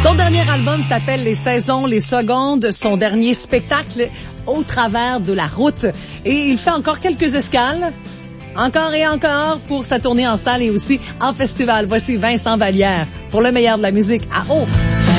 Son dernier album s'appelle Les Saisons, les Secondes. Son dernier spectacle, Au travers de la route. Et il fait encore quelques escales. Encore et encore pour sa tournée en salle et aussi en festival. Voici Vincent Vallière pour le meilleur de la musique à Eau.